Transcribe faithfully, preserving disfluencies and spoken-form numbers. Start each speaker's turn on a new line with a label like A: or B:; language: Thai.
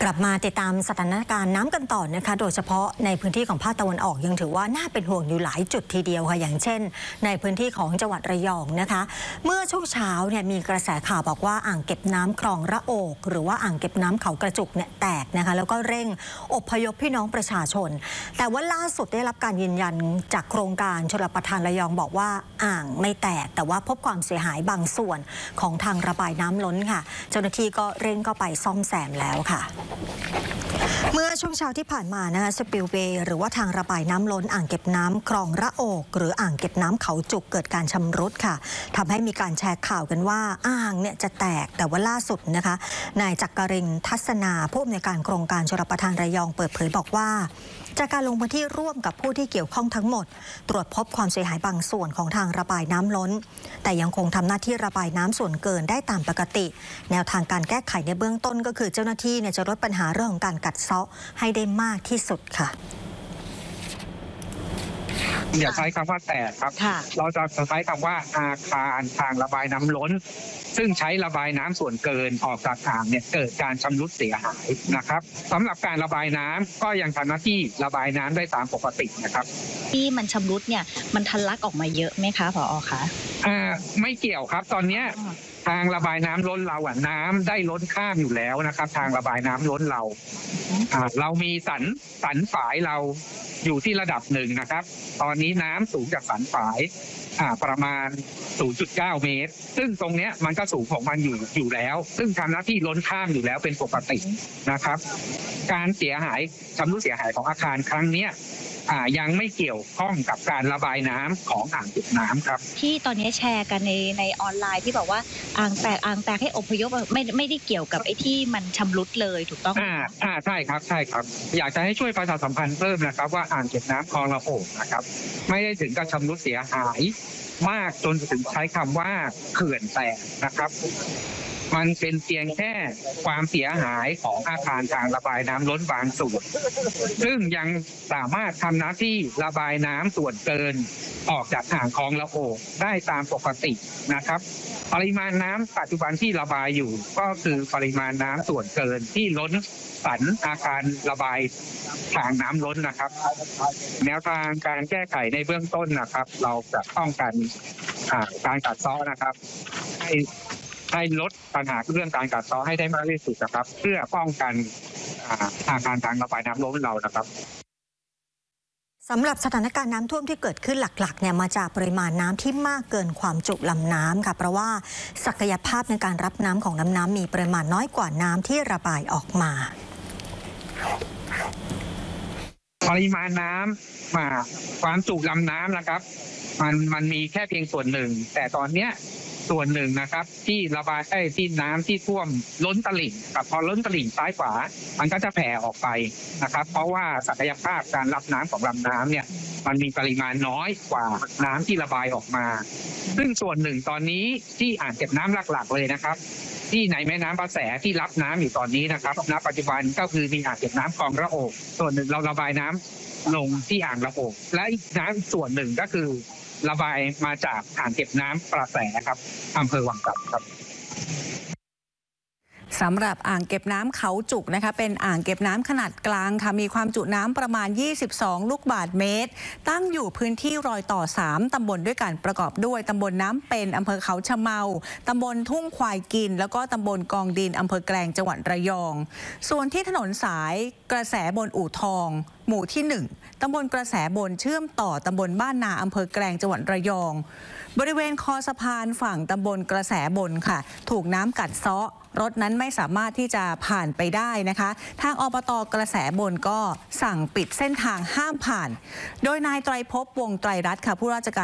A: ลับมาติดตามสถานการณ์น้ำกันต่อนะคะโดยเฉพาะในพื้นที่ของภาคตะวันออกยังถือว่าน่าเป็นห่วงอยู่หลายจุดทีเดียวค่ะอย่างเช่นในพื้นที่ของจังหวัดระยองนะคะเมื่อช่วงเช้าเนี่ยมีกระแสข่าวบอกว่าอ่างเก็บน้ำคลองระโอกหรือว่าอ่างเก็บน้ำเขากระจุกเนี่ยแตกนะคะแล้วก็เร่งอพยพพี่น้องประชาชนแต่ว่าล่าสุดได้รับการยืนยันจากโครงการชลประทานระยองบอกว่าอ่างไม่แตกแต่ว่าพบความเสียหายบางส่วนของทางระบายน้ำล้นค่ะเจ้าหน้าที่ก็เร่งเข้าไปซ่อมแซมแล้วค่ะเมื่อช่วงเช้าที่ผ่านมานะคะสปิลเวย์หรือว่าทางระบายน้ำล้นอ่างเก็บน้ำคลองระโอกหรืออ่างเก็บน้ำเขาจุกเกิดการชำรุดค่ะทำให้มีการแชร์ข่าวกันว่าอ่างเนี่ยจะแตกแต่ว่าล่าสุดนะคะนายจักรินทร์ทัศนาผู้อำนวยการโครงการชลประทานระยองเปิดเผยบอกว่าจากการลงพื้นที่ร่วมกับผู้ที่เกี่ยวข้องทั้งหมดตรวจพบความเสียหายบางส่วนของทางระบายน้ำล้นแต่ยังคงทำหน้าที่ระบายน้ำส่วนเกินได้ตามปกติแนวทางการแก้ไขในเบื้องต้นก็คือเจ้าหน้าที่เนี่ยจะลดปัญหาเรื่องของการกัดเซาะให้ได้มากที่สุดค่ะ
B: อย่าใช้คำว่าแตกครับเราจะใช้คำว่าอาคารทางระบายน้ำล้นซึ่งใช้ระบายน้ำส่วนเกินออกจากอ่างเนี่ยเกิดการชำรุดเสียหายนะครับสำหรับการระบายน้ำก็ยังทำหน้าที่ระบายน้ำได้ตามปกตินะครับ
C: ที่มันชำรุดเนี่ยมันทะลักออกมาเยอะไหมคะผอ.คะ
B: อ่าไม่เกี่ยวครับตอนนี้ทางระบายน้ำล้นเราอ่ะน้ำได้ล้นข้ามอยู่แล้วนะครับทางระบายน้ำล้นเราอ่าเรามีสันสันฝายเราอยู่ที่ระดับหนึ่งนะครับตอนนี้น้ำสูงจากสันฝายอ่าประมาณ ศูนย์จุดเก้า เมตรซึ่งตรงเนี้ยมันก็สูงของมันอยู่อยู่แล้วซึ่งทำหน้าที่ล้นข้ามอยู่แล้วเป็นปกตินะครับการเสียหายชำรุดเสียหายของอาคารครั้งเนี้ยอ่ายังไม่เกี่ยวข้องกับการระบายน้ำของอ่างเก็บน้ำครับ
C: ที่ตอนนี้แชร์กันในในออนไลน์ที่บอกว่าอ่างแตกอ่างแตกให้อพยพไม่ไม่ได้เกี่ยวกับไอ้ที่มันชำรุดเลยถูกต้องไหม
B: อ่าอ่าใช่ครับใช่ครับอยากจะให้ช่วยประชาสัมพันธ์เพิ่มนะครับว่าอ่างเก็บน้ำคลองระโอกนะครับไม่ได้ถึงกับชำรุดเสียหายมากจนถึงใช้คำว่าเขื่อนแตกนะครับมันเป็นเพียงแค่ความเสียหายของอาคารทางระบายน้ำล้นบางส่วนซึ่งยังสามารถทำหน้าที่ระบายน้ำส่วนเกินออกจากอ่างคลองระโอกได้ตามปกตินะครับปริมาณน้ำปัจจุบันที่ระบายอยู่ก็คือปริมาณน้ำส่วนเกินที่ล้นสันอาคารระบายทางน้ำล้นนะครับแนวทางการแก้ไขในเบื้องต้นนะครับเราจะป้องกันการกัดเซาะนะครับให้ให้ลดปัญหาเรื่องการกัดเซาะให้ได้มากที่สุดนะครับเพื่อป้องกันอาคารทางระบายน้ำล้นเรานะครับ
A: สำหรับสถานการณ์น้ำท่วมที่เกิดขึ้นหลักๆเนี่ยมาจากปริมาณน้ำที่มากเกินความจุลำน้ำค่ะเพราะว่าศักยภาพในการรับน้ำของลำน้ำมีปริมาณน้อยกว่าน้ำที่ระบายออกมา
B: ปริมาณน้ำมาความจุลำน้ำนะครับมันมันมีแค่เพียงส่วนหนึ่งแต่ตอนเนี้ยส่วนหนึ่งนะครับที่ระบายไอ้ที่น้ำที่ท่วมล้นตลิ่งกับพอล้นตลิ่งซ้ายขวามันก็จะแผ่ออกไปนะครับเพราะว่าศักยภาพการรับน้ำของลำน้ำเนี่ยมันมีปริมาณน้อยกว่าน้ำที่ระบายออกมาซึ่งส่วนหนึ่งตอนนี้ที่อ่างเก็บน้ำหลักๆเลยนะครับที่ในแม่น้ำประแสที่รับน้ำอยู่ตอนนี้นะครับณปัจจุบันก็คือมีอ่างเก็บน้ำคลองระโอกส่วนหนึ่งเราระบายน้ำลงที่อ่างระโอกและอีกน้ำส่วนหนึ่งก็คือระบายมาจากอ่างเก็บน้ำประแสครับอำเภอวังกลับครับ
D: สำหรับอ่างเก็บน้ำเขาจุกนะคะเป็นอ่างเก็บน้ำขนาดกลางค่ะมีความจุน้ำประมาณยี่สิบสองลูกบาศก์เมตรตั้งอยู่พื้นที่รอยต่อสามตำบลด้วยกันประกอบด้วยตำบลน้ำเป็นอำเภอเขาชะเมาตำบลทุ่งควายกินแล้วก็ตำบลกองดินอำเภอแกลงจังหวัดระยองส่วนที่ถนนสายกระแสบนอู่ทองหมู่ที่หนึ่งตำบลกระแสบนเชื่อมต่อตำบลบ้านนาอำเภอแกลงจังหวัดระยองบริเวณคอสะพานฝั่งตำบลกระแสบนค่ะถูกน้ำกัดเซาะรถนั้นไม่สามารถที่จะผ่านไปได้นะคะทางอบต.กระแสบนก็สั่งปิดเส้นทางห้ามผ่านโดยนายไตรภพวงศ์ไตรรัตน์ค่ะผู้ราชการ